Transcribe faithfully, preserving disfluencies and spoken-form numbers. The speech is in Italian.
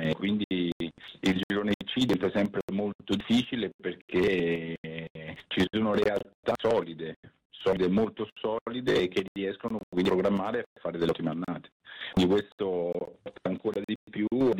eh, quindi il girone C diventa sempre molto difficile perché ci sono realtà solide, solide, molto solide e che riescono quindi a programmare e a fare delle ottime annate. Quindi questo porta ancora di più a